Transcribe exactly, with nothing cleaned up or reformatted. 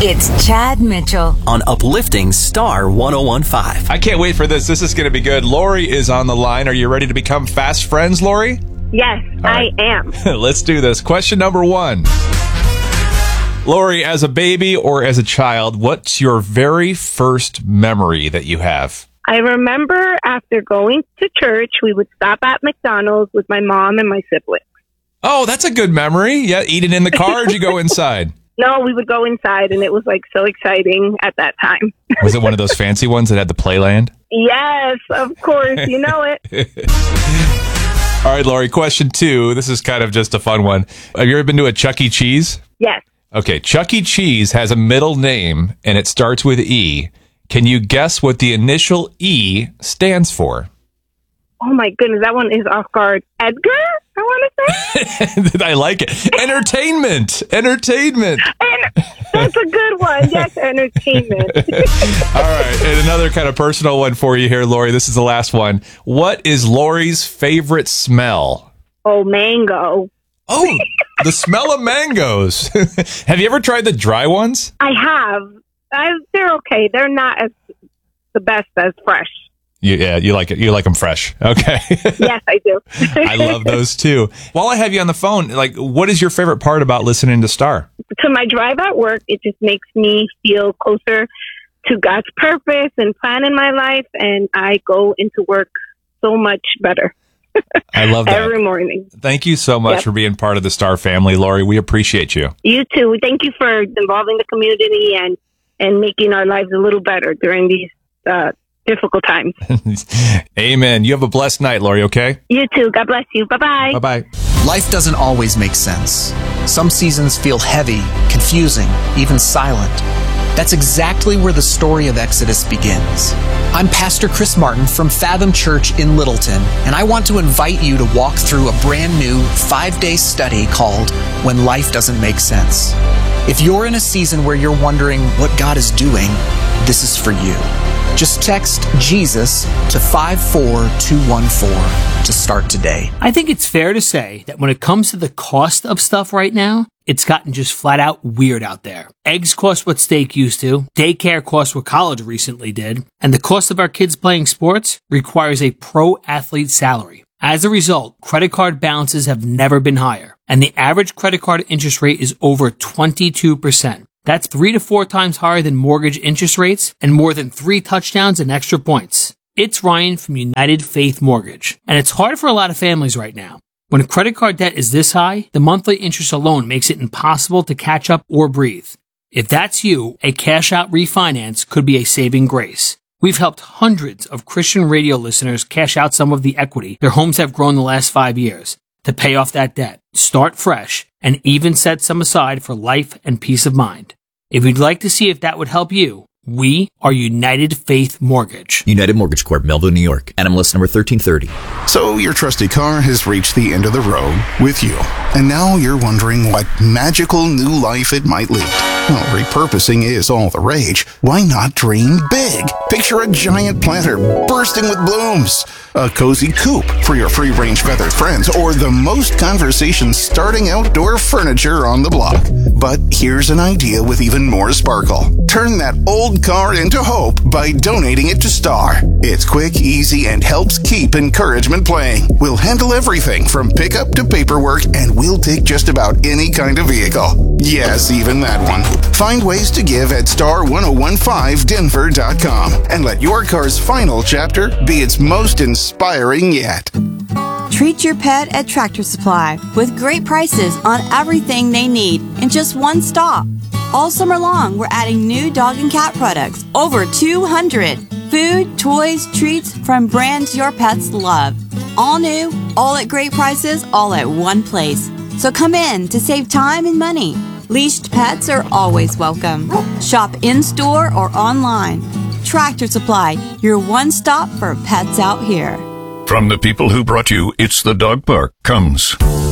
It's Chad Mitchell on Uplifting Star one oh one point five. I can't wait for this. This is going to be good. Lori is on the line. Are you ready to become fast friends, Lori? Yes, right. I am. Let's do this. Question number one. Lori, as a baby or as a child, what's your very first memory that you have? I remember after going to church, we would stop at McDonald's with my mom and my siblings. Oh, that's a good memory. Yeah, eat it in the car or did you go inside? No, we would go inside, and it was like so exciting at that time. Was it one of those fancy ones that had the playland? Yes, of course. You know it. All right, Lori, question two. This is kind of just a fun one. Have you ever been to a Chuck E. Cheese? Yes. Okay, Chuck E. Cheese has a middle name, and it starts with E. Can you guess what the initial E stands for? Oh, my goodness. That one is off guard. Edgar, I want to say. I like it. Entertainment. Entertainment. And that's a good one. Yes, entertainment. All right. And another kind of personal one for you here, Lori. This is the last one. What is Lori's favorite smell? Oh, mango. Oh, the smell of mangoes. Have you ever tried the dry ones? I have. I, they're okay. They're not as the best as fresh. You, yeah, you like it. You like them fresh. Okay. Yes, I do. I love those too. While I have you on the phone, like, what is your favorite part about listening to Star? To my drive at work, it just makes me feel closer to God's purpose and plan in my life, and I go into work so much better. I love that. Every morning. Thank you so much yep. for being part of the Star family, Lori. We appreciate you. You too. Thank you for involving the community and, and making our lives a little better during these uh difficult times. Amen. You have a blessed night, Lori, okay? You too. God bless you. Bye-bye. Bye-bye. Life doesn't always make sense. Some seasons feel heavy, confusing, even silent. That's exactly where the story of Exodus begins. I'm Pastor Chris Martin from Fathom Church in Littleton, and I want to invite you to walk through a brand new five-day study called When Life Doesn't Make Sense. If you're in a season where you're wondering what God is doing, this is for you. Just text Jesus to five four two one four to start today. I think it's fair to say that when it comes to the cost of stuff right now, it's gotten just flat out weird out there. Eggs cost what steak used to, daycare costs what college recently did, and the cost of our kids playing sports requires a pro athlete salary. As a result, credit card balances have never been higher, and the average credit card interest rate is over twenty-two percent. That's three to four times higher than mortgage interest rates and more than three touchdowns and extra points. It's Ryan from United Faith Mortgage, and it's hard for a lot of families right now. When credit card debt is this high, the monthly interest alone makes it impossible to catch up or breathe. If that's you, a cash-out refinance could be a saving grace. We've helped hundreds of Christian radio listeners cash out some of the equity their homes have grown the last five years to pay off that debt, start fresh, and even set some aside for life and peace of mind. If you'd like to see if that would help you, we are United Faith Mortgage. United Mortgage Corp, Melville, New York. N M L S number thirteen thirty. So your trusty car has reached the end of the road with you. And now you're wondering what magical new life it might lead. Well, repurposing is all the rage. Why not dream big? Picture a giant planter bursting with blooms, a cozy coop for your free-range feathered friends, or the most conversation-starting outdoor furniture on the block. But here's an idea with even more sparkle. Turn that old car into hope by donating it to Star. It's quick, easy, and helps keep encouragement playing. We'll handle everything from pickup to paperwork, and we'll take just about any kind of vehicle. Yes, even that one. Find ways to give at star one oh one five denver dot com and let your car's final chapter be its most inspiring yet. Treat your pet at Tractor Supply with great prices on everything they need in just one stop. All summer long, we're adding new dog and cat products, over two hundred. Food, toys, treats from brands your pets love. All new, all at great prices, all at one place. So come in to save time and money. Leashed pets are always welcome. Shop in-store or online. Tractor Supply, your one stop for pets out here. From the people who brought you It's the Dog Park comes